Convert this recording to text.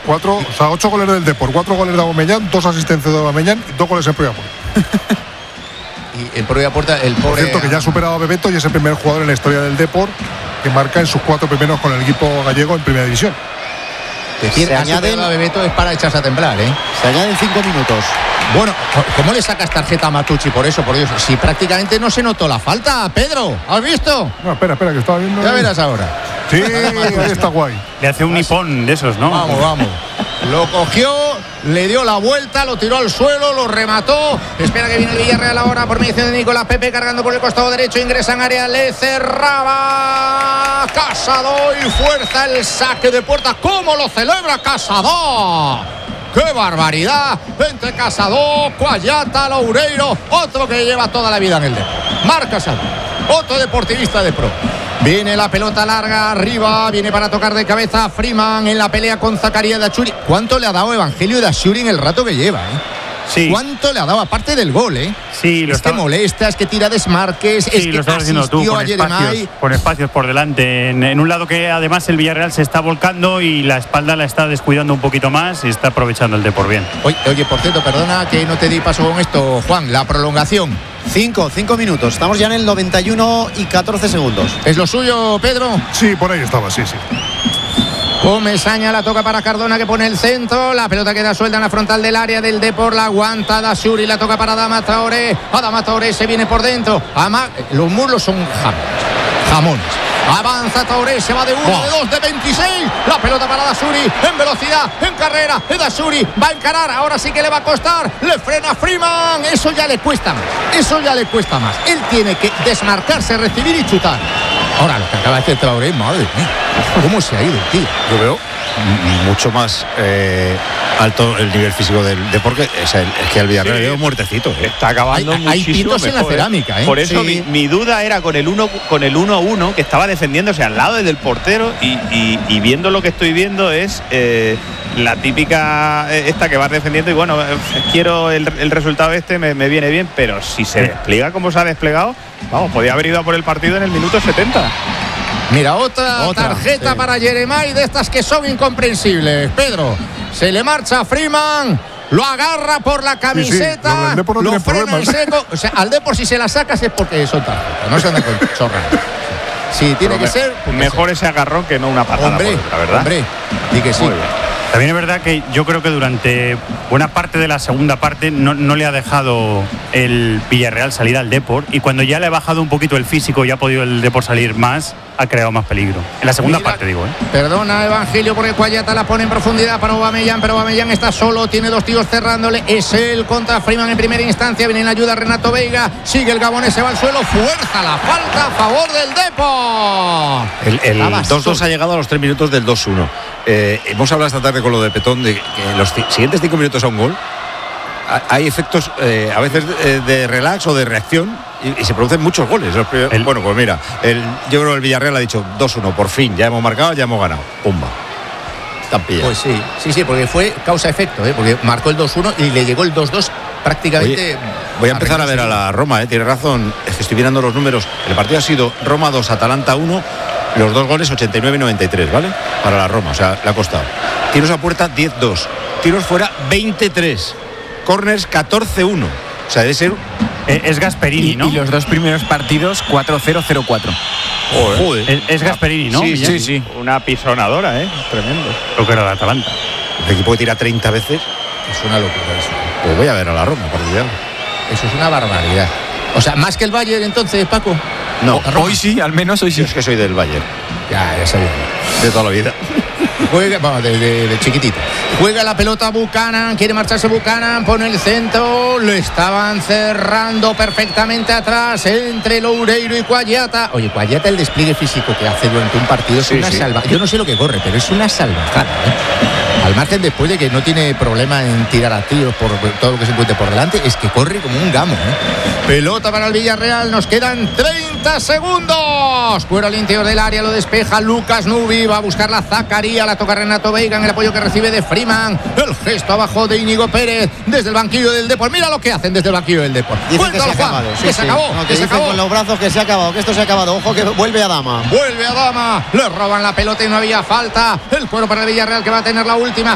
8 goles del Depor, 4 goles de Aubameyang, 2 asistencias de Aubameyang y 2 goles en propia puerta. Y en propia puerta, el pobre. Por cierto, que ya ha superado a Bebeto y es el primer jugador en la historia del Depor que marca en sus 4 primeros con el equipo gallego en primera división. Decir, añaden a Bebeto es para echarse a temblar, ¿eh? Se añaden 5 minutos. Bueno, ¿cómo le sacas tarjeta a Matucci por eso? Si prácticamente no se notó la falta, Pedro, ¿has visto? No, espera, que estaba viendo. Ya verás ahora. Sí, ahí está guay. Le hace un nipón de esos, ¿no? Vamos. Lo cogió, le dio la vuelta, lo tiró al suelo, lo remató. Espera que viene el Villarreal ahora por mediación de Nicolás Pepe, cargando por el costado derecho, ingresa en área, le cerraba Casado y fuerza el saque de puerta. ¿Cómo lo celebra Casado? ¡Qué barbaridad! Entre Casado, Cuayata, Loureiro, otro que lleva toda la vida en el Depor. Marc Casado, otro deportivista de pro. Viene la pelota larga arriba, viene para tocar de cabeza Freeman en la pelea con Zakaria Dachuri. ¿Cuánto le ha dado Evangelio Dachuri en el rato que lleva, Sí. ¿Cuánto le ha dado aparte del gol, Sí, es que molesta, es que tira desmarques, es que lo estás haciendo tú, con espacios por delante. En un lado que además el Villarreal se está volcando y la espalda la está descuidando un poquito más y está aprovechando el Depor bien. Oye, por cierto, perdona que no te di paso con esto, Juan, la prolongación. 5 minutos. Estamos ya en el 91 y 14 segundos. ¿Es lo suyo, Pedro? Sí, por ahí estaba, sí. Comesaña la toca para Cardona, que pone el centro. La pelota queda suelta en la frontal del área del Depor. La aguanta Dachuri, la toca para Adama Traoré. Adama Traoré se viene por dentro. Los muslos son jamones. Avanza Traoré, se va de 1, de 2, de 26. La pelota para Dachuri, en velocidad, en carrera. Dachuri va a encarar, ahora sí que le va a costar. Le frena Freeman, eso ya le cuesta más. Él tiene que desmarcarse, recibir y chutar. Ahora lo que acaba de hacer Traoré, madre mía, cómo se ha ido, tío. Yo veo mucho más alto el nivel físico del Depor, es que el Villarreal le veo muertecito. Está acabando hay muchísimo tiros en la cerámica, Por eso mi duda era con el 1-1 que estaba defendiéndose al lado del portero y viendo lo que estoy viendo es la típica esta que vas defendiendo y bueno, quiero el resultado me viene bien, pero si se despliega como se ha desplegado, vamos, podía haber ido a por el partido en el minuto 70. Mira, otra tarjeta para Jeremai, de estas que son incomprensibles. Pedro, se le marcha a Freeman, lo agarra por la camiseta, lo frena en seco. O sea, al Depor si se la sacas es porque son tarjetas, no se andan con chorras. Sí, tiene que ser. Mejor ese agarrón que no una patada, hombre, la verdad. Hombre, di que sí. También es verdad que yo creo que durante buena parte de la segunda parte no le ha dejado el Villarreal salir al Depor, y cuando ya le ha bajado un poquito el físico y ha podido el Depor salir más, ha creado más peligro. En la segunda parte, digo. Perdona, Evangelio, porque Cuayata la pone en profundidad para Aubameyang, pero Aubameyang está solo, tiene 2 tíos cerrándole. Es él contra Freeman en primera instancia. Viene en la ayuda Renato Veiga. Sigue el gabonés, se va al suelo. Fuerza la falta a favor del Depor. El 2-2 ha llegado a los 3 minutos del 2-1. Hemos hablado esta tarde con lo de Petón de que en los siguientes 5 minutos a un gol hay efectos a veces de relax o de reacción y se producen muchos goles. Bueno, pues mira, yo creo que el Villarreal ha dicho 2-1, por fin, ya hemos marcado, ya hemos ganado. Pumba. Estampilla. Pues sí, porque fue causa-efecto, porque marcó el 2-1 y le llegó el 2-2 prácticamente. Oye, voy a empezar a ver a la Roma, tiene razón, es que estoy mirando los números. El partido ha sido Roma 2, Atalanta 1, los 2 goles 89 y 93, ¿vale? Para la Roma, o sea, le ha costado. Tiros a puerta 10-2, tiros fuera 23, corners 14-1. O sea, debe ser. Es Gasperini, ¿no? Y los 2 primeros partidos 4-0-0-4. Joder. Es Gasperini, ¿no? Sí. Una pisonadora, tremendo. Lo que era el Atalanta. El equipo que tira 30 veces. Es una locura eso. Pues voy a ver a la Roma para olvidarlo. Eso es una barbaridad. O sea, más que el Bayern entonces, Paco. No, hoy sí, al menos hoy sí. Yo es que soy del Bayern. Ya sabía. De toda la vida. Juega, vamos, de chiquitito. Juega la pelota Buchanan, quiere marcharse Buchanan, pone el centro, lo estaban cerrando perfectamente atrás entre Loureiro y Cuayata. Oye, Cuayata, el despliegue físico que hace durante un partido es una salvajada. Yo no sé lo que corre, pero es una salvajada, Al margen, después de que no tiene problema en tirar a tiros por todo lo que se encuentre por delante, es que corre como un gamo, Pelota para el Villarreal, nos quedan 30 segundos. Fuera al interior del área, lo despeja Lucas Nubi, va a buscar la Zakaria, la toca Renato Veiga en el apoyo que recibe de Freeman. El gesto abajo de Íñigo Pérez desde el banquillo del Depor. Mira lo que hacen desde el banquillo del Depor. Dicen que se ha acabado. Que se acabó. No, que se acabó. Con los brazos que se ha acabado, que esto se ha acabado. Ojo que vuelve Adama. Vuelve Adama. Le roban la pelota y no había falta. El cuero para el Villarreal que va a tener la última.